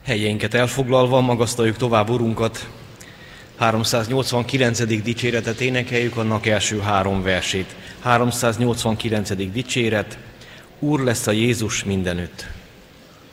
Helyénket elfoglalva magasztaljuk tovább Urunkat. 389. dicséretet énekeljük, annak első 3 versét. 389. dicséret, Úr lesz a Jézus mindenütt.